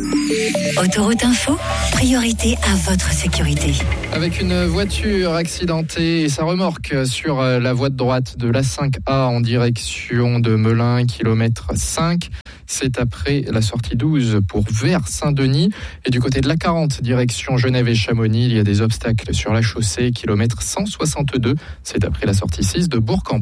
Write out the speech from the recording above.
Autoroute Info, priorité à votre sécurité. Avec une voiture accidentée et sa remorque sur la voie de droite de l'A5A en direction de Melun, kilomètre 5. C'est après la sortie 12 pour vers Saint-Denis. Et du côté de l'A40, direction Genève et Chamonix, il y a des obstacles sur la chaussée, kilomètre 162. C'est après la sortie 6 de Bourg-en-Bresse.